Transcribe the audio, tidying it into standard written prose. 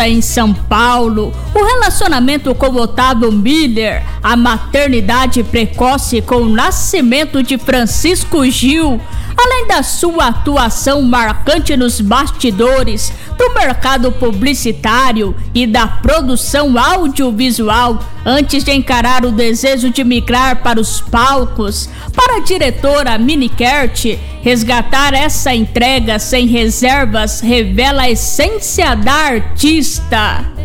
luta em São Paulo, o relacionamento com Otávio Miller, a maternidade precoce com o nascimento de Francisco Gil, além da sua atuação marcante nos bastidores do mercado publicitário e da produção audiovisual, antes de encarar o desejo de migrar para os palcos. Para a diretora Mini Kert, resgatar essa entrega sem reservas revela a essência da artista.